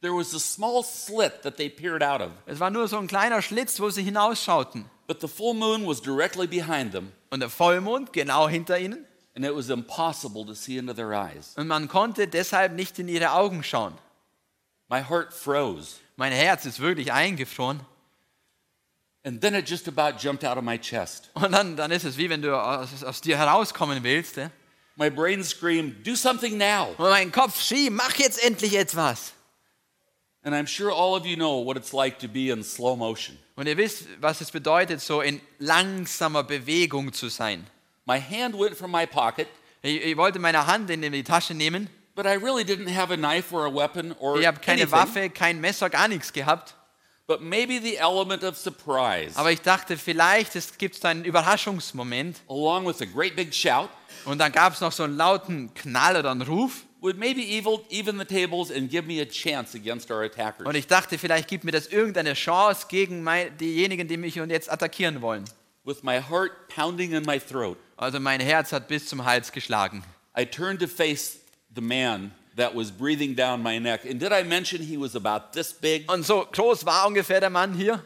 There was a small slit that they peered out of, Es war nur so ein kleiner Schlitz, wo sie hinausschauten. but the full moon was directly behind them, Und der Vollmond genau hinter ihnen. and it was impossible to see into their eyes. Und man konnte deshalb nicht in ihre Augen schauen. My heart froze, Mein Herz ist wirklich eingefroren. and then it just about jumped out of my chest. Und dann ist es wie wenn du aus dir herauskommen willst. Ja? My brain screamed, "Do something now!" Und mein Kopf schrie, mach jetzt endlich etwas. And I'm sure all of you know what it's like to be in slow motion. Und ihr wisst, was es bedeutet, so in langsamer Bewegung zu sein. My hand went from my pocket, Ich wollte meine Hand in die Tasche nehmen. but I really didn't have a knife or a weapon or Ich habe keine anything. Waffe, kein Messer, gar nichts gehabt. But maybe the element of surprise, Aber ich dachte, vielleicht gibt es einen Überraschungsmoment. along with a great big shout, Und dann gab es noch so einen lauten Knall oder einen Ruf. would maybe even the tables and give me a chance against our attackers. Und ich dachte, vielleicht gibt mir das irgendeine Chance gegen diejenigen, die mich jetzt attackieren wollen. With my heart pounding in my throat, Also mein Herz hat bis zum Hals geschlagen. I turned to face the man that was breathing down my neck. And did I mention he was about this big? Und so groß war ungefähr der Mann hier.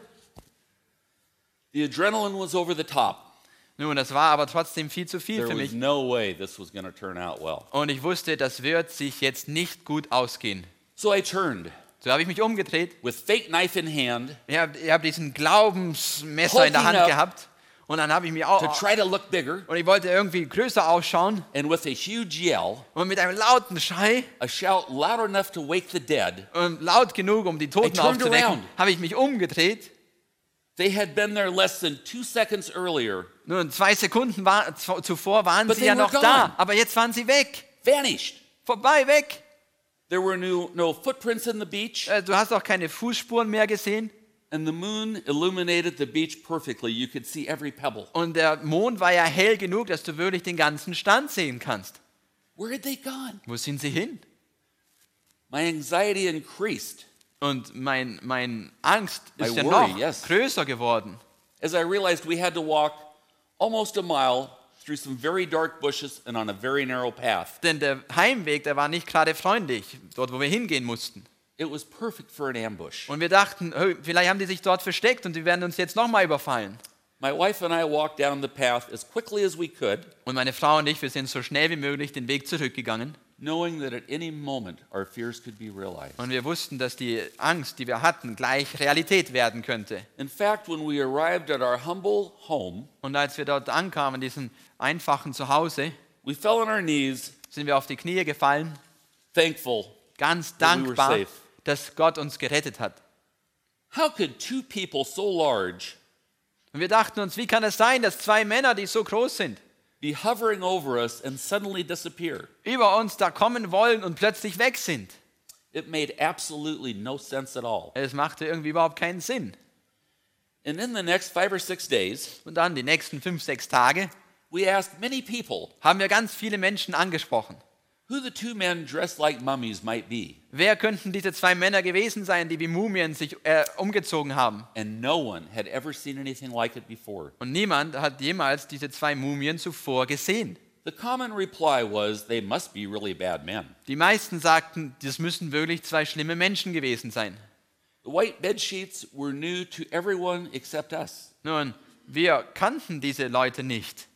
The adrenaline was over the top. Nun, das war aber trotzdem viel zu viel There für was mich. no way this was going to turn out well. Und ich wusste, das wird sich jetzt nicht gut ausgehen. So I turned, So habe ich mich umgedreht. with fake knife in hand, Ich hab diesen Glaubensmesser in der Hand Hulking up. gehabt. Und dann habe ich mich to auch... try to look bigger, Und ich wollte irgendwie größer ausschauen. and with a huge yell, Und mit einem lauten Schrei a shout loud enough to wake the dead, und laut genug, um die Toten I turned aufzuwecken, around. habe ich mich umgedreht. they had been there less than 2 seconds earlier, Nun, 2 Sekunden zuvor waren But sie they ja were noch gone. da. Aber jetzt waren sie weg. vanished. Vorbei, weg. There were no footprints in the beach, Du hast auch keine Fußspuren mehr gesehen. and the moon illuminated the beach perfectly. You could see every pebble. Und der Mond war ja hell genug, dass du wirklich den ganzen Strand sehen kannst. Where had they gone? Wo sind sie hin? My anxiety increased Und mein Angst My ist ja worry, noch yes. größer geworden. as I realized we had to walk almost a mile through some very dark bushes and on a very narrow path. Denn der Heimweg, der war nicht gerade freundlich, dort wo wir hingehen mussten. It was perfect for an ambush. Und wir dachten, oh, vielleicht haben die sich dort versteckt und die werden uns jetzt nochmal überfallen. My wife and I walked down the path as quickly as we could, Und meine Frau und ich, wir sind so schnell wie möglich den Weg zurückgegangen. knowing that at any moment our fears could be realized. Und wir wussten, dass die Angst, die wir hatten, gleich Realität werden könnte. In fact, when we arrived at our humble home, Und als wir dort ankamen, diesem einfachen Zuhause, we fell on our knees, sind wir auf die Knie gefallen, thankful. ganz That we were dankbar, safe. dass Gott uns gerettet hat. How could two people so large Und wir dachten uns, wie kann es sein, dass 2 Männer, die so groß sind, be hovering over us and suddenly disappear? über uns da kommen wollen und plötzlich weg sind? It made absolutely no sense at all. Es machte irgendwie überhaupt keinen Sinn. And in the next 5 or 6 days, Und dann die nächsten 5, 6 Tage we asked many people haben wir ganz viele Menschen angesprochen. who the 2 men dressed like mummies might be. Wer könnten diese 2 Männer gewesen sein, die wie Mumien sich umgezogen haben? And no one had ever seen anything like it before. Und niemand hat jemals diese 2 Mumien zuvor gesehen. The common reply was, they must be really bad men. Die meisten sagten, das müssen wirklich 2 schlimme Menschen gewesen sein. The white bed sheets were new to everyone except us. Nun, wir kannten diese Leute nicht.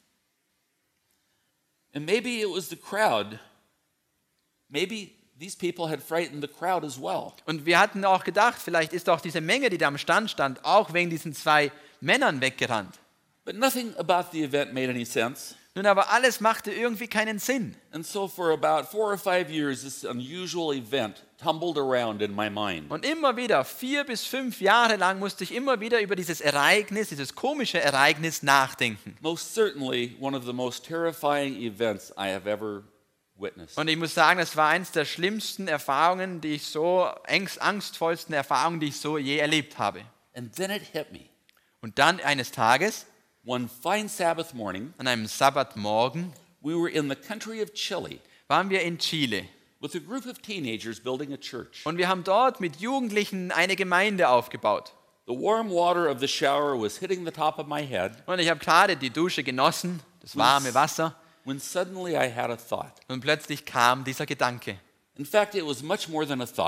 And maybe it was the crowd. Maybe these people had frightened the crowd as well. Und wir hatten auch gedacht, vielleicht ist auch diese Menge, die da am Stand stand, auch wegen diesen 2 Männern weggerannt. But nothing about the event made any sense. Nun, aber alles machte irgendwie keinen Sinn. And so for about 4 or 5 years, this unusual event tumbled around in my mind. Und immer wieder, 4 bis 5 Jahre lang musste ich immer wieder über dieses Ereignis, dieses komische Ereignis nachdenken. Most certainly one of the most terrifying events I have ever witnessed. Und ich muss sagen, es war eines der schlimmsten Erfahrungen, die ich so, angstvollsten Erfahrungen, die ich so je erlebt habe. And then it hit me. Und dann eines Tages, One fine Sabbath morning, an einem Sabbatmorgen, we were in the country of Chile waren wir in Chile. with a group of teenagers building a church. Und wir haben dort mit Jugendlichen eine Gemeinde aufgebaut. The warm water of the shower was hitting the top of my head Und ich habe gerade die Dusche genossen, das warme Wasser. when suddenly I had a thought. Und plötzlich kam dieser Gedanke. In fact, it was much more than a thought.